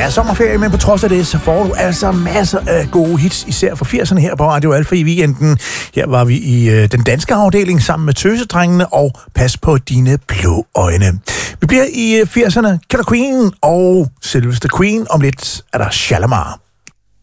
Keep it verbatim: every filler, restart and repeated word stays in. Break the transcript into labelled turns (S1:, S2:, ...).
S1: Ja, sommerferie, men på trods af det, så får du altså masser af gode hits, især fra firserne her på Radio Alfa i weekenden. Her var vi i øh, den danske afdeling sammen med Tøsedrengene og Pas på dine blå øjne. Vi bliver i øh, firserne, Killer Queen og selveste Queen. Om lidt er der Shalamar.